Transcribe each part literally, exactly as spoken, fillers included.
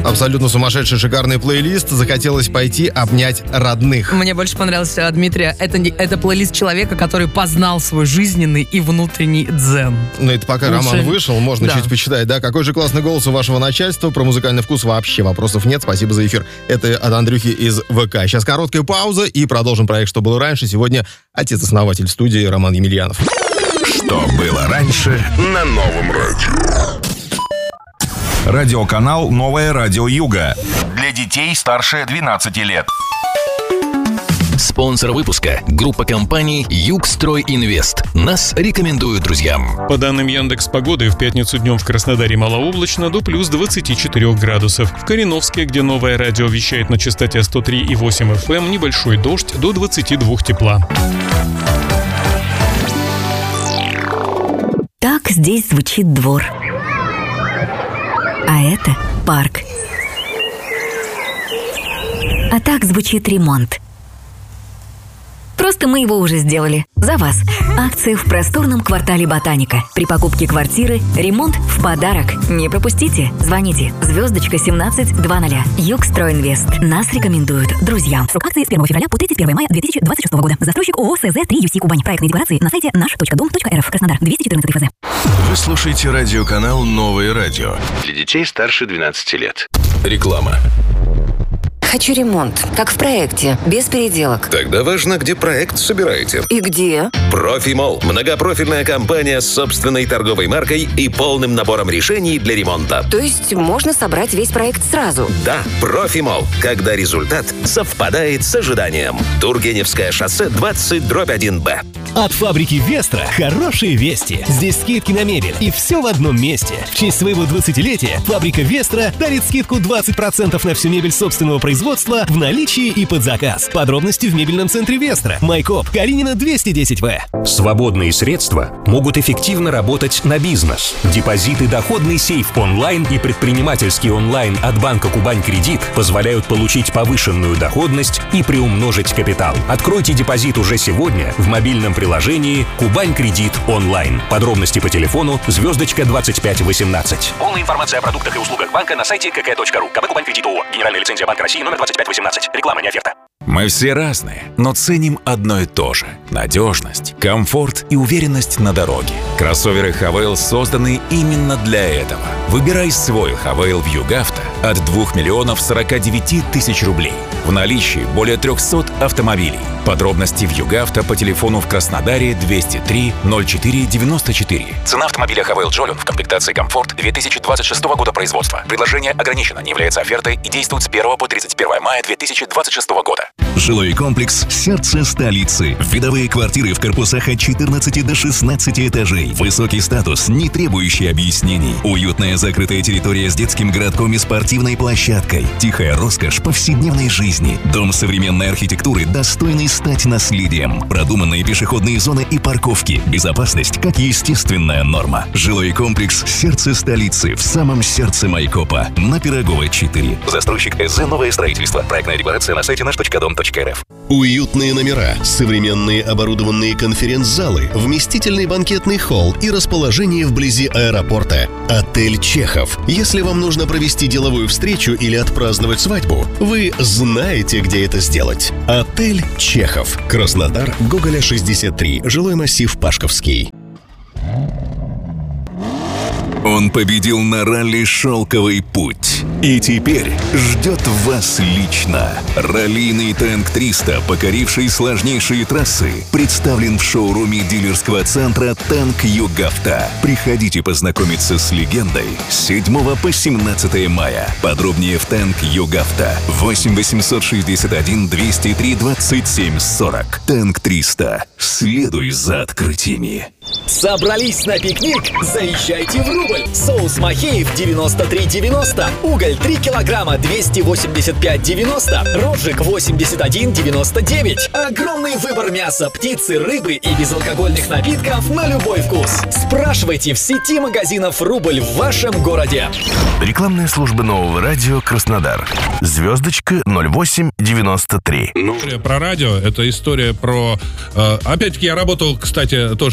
Абсолютно сумасшедший, шикарный плейлист. Захотелось пойти обнять родных. Мне больше понравился, Дмитрия, это, не, это плейлист человека, который познал свой жизненный и внутренний дзен. Ну, это пока Лучше... роман вышел, можно да. чуть почитать, да? Какой же классный голос у вашего начальства. Про музыкальный вкус вообще вопросов нет. Спасибо за эфир. Это от Андрюхи из ВК. Сейчас короткая пауза и продолжим проект «Что было раньше». Сегодня отец-основатель студии Роман Емельянов. Что было раньше на Новом радио. Радиоканал «Новое радио Юга». Для детей старше двенадцати лет. Спонсор выпуска – группа компаний «Югстройинвест». Нас рекомендуют друзьям. По данным Яндекс.Погоды, в пятницу днем в Краснодаре малооблачно до плюс двадцати четырёх градусов. В Кореновске, где Новое радио вещает на частоте сто три и восемь эф эм, небольшой дождь до двадцати двух тепла. Так здесь звучит двор. А это парк. А так звучит ремонт. Просто мы его уже сделали. За вас. Акция в просторном квартале «Ботаника». При покупке квартиры ремонт в подарок. Не пропустите. Звоните. Звездочка семнадцать двадцать. Югстройинвест. Нас рекомендуют друзьям. Срок акции с первого февраля по тридцать первого мая две тысячи двадцать шестого года. Застройщик ООО СЗ три ЮСИ Кубань. Проектные декларации на сайте наш точка дом точка эр эф. Краснодар. двести четырнадцать ФЗ. Вы слушаете радиоканал «Новое радио». Для детей старше двенадцати лет. Реклама. Хочу ремонт, как в проекте, без переделок. Тогда важно, где проект собираете. И где? Профимолл. Многопрофильная компания с собственной торговой маркой и полным набором решений для ремонта. То есть можно собрать весь проект сразу? Да, Профимолл. Когда результат совпадает с ожиданием. Тургеневское шоссе двадцать дробь один Б. От фабрики Вестра хорошие вести. Здесь скидки на мебель и все в одном месте. В честь своего двадцатилетия фабрика Вестра дарит скидку двадцать процентов на всю мебель собственного производства в наличии и под заказ. Подробности в мебельном центре Вестра. Майкоп, Калинина, двести десять В. Свободные средства могут эффективно работать на бизнес. Депозит и доходный сейф онлайн и предпринимательский онлайн от банка Кубань Кредит позволяют получить повышенную доходность и приумножить капитал. Откройте депозит уже сегодня в мобильном приложении Кубань Кредит онлайн. Подробности по телефону звездочка двадцать пять восемнадцать. Полная информация о продуктах и услугах банка на сайте ка ка точка ру. КБ Кубань Кредит ООО. Генеральная лицензия Банка России номер двадцать пять восемнадцать. Реклама, не оферта. Мы все разные, но ценим одно и то же – надежность, комфорт и уверенность на дороге. Кроссоверы Хавейл созданы именно для этого. Выбирай свой Хавейл в Югавто от двух миллионов сорока девяти тысяч рублей. В наличии более трехсот автомобилей. Подробности в Югавто по телефону в Краснодаре двести три ноль четыре девяносто четыре. Цена автомобиля Хавейл Джолион в комплектации «Комфорт» две тысячи двадцать шестого года производства. Предложение ограничено, не является офертой и действует с первого по тридцать первое мая две тысячи двадцать шестого года. Жилой комплекс «Сердце столицы». Видовые квартиры в корпусах от четырнадцати до шестнадцати этажей. Высокий статус, не требующий объяснений. Уютная закрытая территория с детским городком и спортивной площадкой. Тихая роскошь повседневной жизни. Дом современной архитектуры, достойный стать наследием. Продуманные пешеходные зоны и парковки. Безопасность как естественная норма. Жилой комплекс «Сердце столицы» в самом сердце Майкопа. На Пироговой четыре. Застройщик СЗ «Новое строительство». Проектная декларация на сайте наш точка дом точка эр эф. Уютные номера, современные оборудованные конференц-залы, вместительный банкетный холл и расположение вблизи аэропорта. Отель «Чехов». Если вам нужно провести деловую встречу или отпраздновать свадьбу, вы знаете, где это сделать. Отель «Чехов». Краснодар, Гоголя, шестьдесят три, жилой массив Пашковский. Он победил на ралли «Шелковый путь». И теперь ждет вас лично. Раллийный Тэнк триста, покоривший сложнейшие трассы, представлен в шоуруме дилерского центра «Тэнк Югавто». Приходите познакомиться с легендой с седьмого по семнадцатое мая. Подробнее в «Тэнк Югавто». восемь восемьсот шестьдесят один двести три двадцать семь сорок. «Тэнк триста». Следуй за открытиями. Собрались на пикник? Заезжайте в Рубль! Соус Махеев девяносто три девяносто, уголь три килограмма двести восемьдесят пять девяносто, розжиг восемьдесят один девяносто девять. Огромный выбор мяса, птицы, рыбы и безалкогольных напитков на любой вкус. Спрашивайте в сети магазинов Рубль в вашем городе. Рекламная служба Нового радио Краснодар. Звездочка ноль восемь девяносто три. История про радио, это история про... Э, опять-таки я работал, кстати, тоже на станции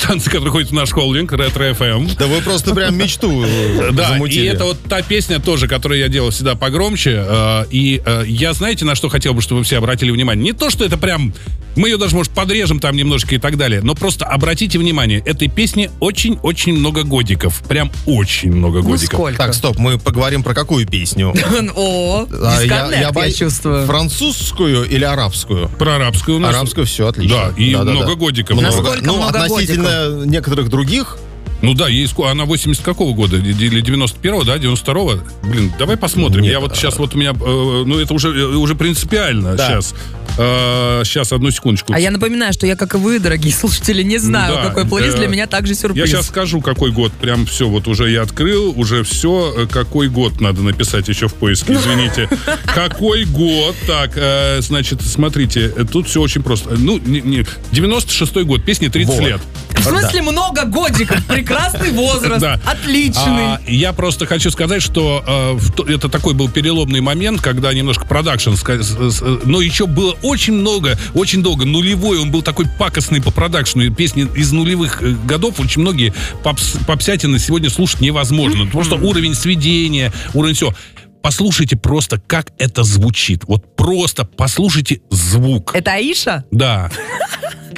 радиостанции, которая ходит в наш холдинг, Ретро эф эм. Да вы просто прям мечту Да, замутили. и это вот та песня тоже, которую я делал всегда погромче. э, И э, я, знаете, на что хотел бы, чтобы вы все обратили внимание? Не то, что это прям... Мы ее даже, может, подрежем там немножко и так далее. Но просто обратите внимание, этой песне очень-очень много годиков. Прям очень много годиков. Ну, сколько? Так, стоп, мы поговорим про какую песню? О, А, дисконнект, я боюсь, чувствую. Французскую или арабскую? Про арабскую у нас. Арабскую, все, отлично. Да, и Да-да-да. много годиков. Много. Насколько Ну, много относительно некоторых других. Ну да, есть, она восемьдесят какого года? Или девяносто первого, да, девяносто второго? Блин, давай посмотрим. Нет, я вот а... сейчас вот у меня, э, ну это уже, уже принципиально. Да. Сейчас. Э, сейчас, одну секундочку. А я напоминаю, что я, как и вы, дорогие слушатели, не знаю, Да, какой плейлист. э, Для меня также сюрприз. Я сейчас скажу, какой год. Прям все, вот уже я открыл, уже все. Какой год надо написать еще в поиске, извините. Какой год? Так, э, значит, смотрите, тут все очень просто. Ну, не, не, девяносто шестой год, песне тридцать Вот. лет. В смысле, много годиков, прекрасный возраст, Да. отличный. А, я просто хочу сказать, что э, в то- это такой был переломный момент, когда немножко продакшн, ска- с- с- но еще было очень много, очень долго, нулевой, он был такой пакостный по продакшну, и песни из нулевых э, годов, очень многие попс, попсятины сегодня слушать невозможно. Просто уровень сведения, уровень всего. Послушайте просто, как это звучит. Вот просто послушайте звук. Это Аиша? Да.